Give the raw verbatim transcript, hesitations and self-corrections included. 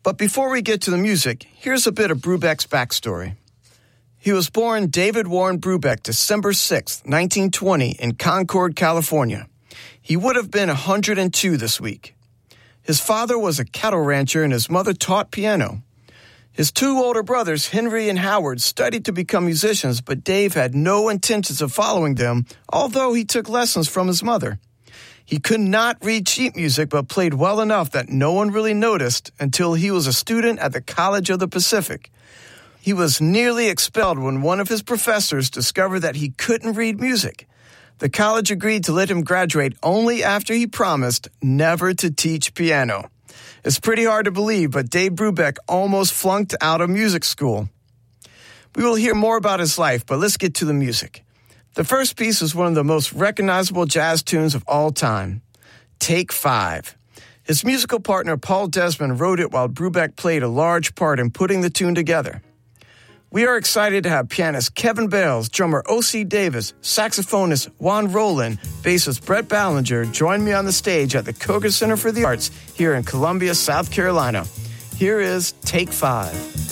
But before we get to the music, here's a bit of Brubeck's backstory. He was born David Warren Brubeck December sixth, nineteen twenty in Concord, California. He would have been one hundred two this week. His father was a cattle rancher and his mother taught piano. His two older brothers, Henry and Howard, studied to become musicians, but Dave had no intentions of following them, although he took lessons from his mother. He could not read sheet music, but played well enough that no one really noticed until he was a student at the College of the Pacific. He was nearly expelled when one of his professors discovered that he couldn't read music. The college agreed to let him graduate only after he promised never to teach piano. It's pretty hard to believe, but Dave Brubeck almost flunked out of music school. We will hear more about his life, but let's get to the music. The first piece is one of the most recognizable jazz tunes of all time, Take Five. His musical partner Paul Desmond wrote it while Brubeck played a large part in putting the tune together. We are excited to have pianist Kevin Bales, drummer O C Davis, saxophonist Juan Roland, bassist Brett Ballinger join me on the stage at the Koger Center for the Arts here in Columbia, South Carolina. Here is Take Five.